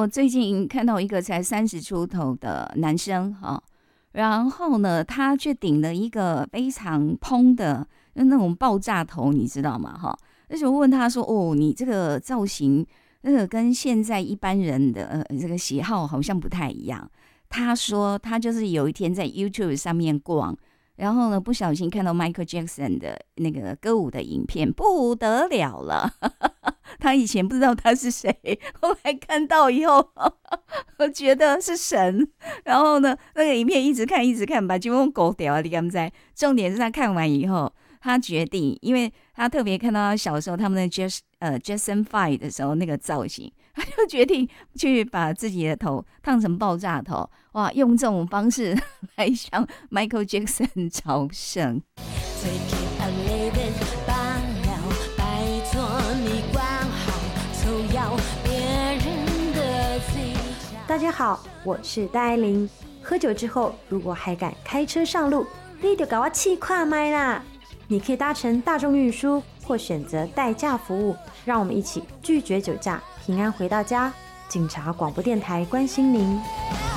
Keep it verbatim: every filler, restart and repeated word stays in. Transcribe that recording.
我最近看到一个才三十出头的男生哈，然后呢，他却顶了一个非常蓬的那种爆炸头，你知道吗？哈，而且我问他说：“哦，你这个造型，那个跟现在一般人的呃这个喜好好像不太一样。”他说他就是有一天在 YouTube 上面逛，然后呢不小心看到 Michael Jackson 的那个歌舞的影片，不得了了。他以前不知道他是谁，后来看到以后，我觉得是神。然后呢，那个影片一直看一直看，把金庸狗掉啊！你敢不知？重点是他看完以后，他决定，因为他特别看到他小时候他们的 Just 呃 Jackson Five 的时候那个造型，他就决定去把自己的头烫成爆炸头，哇！用这种方式来向 Michael Jackson 朝圣。 大家好，我是戴爱玲。喝酒之后，如果还敢开车上路，你就给我气跨麦啦！你可以搭乘大众运输，或选择代驾服务。让我们一起拒绝酒驾，平安回到家。警察广播电台关心您。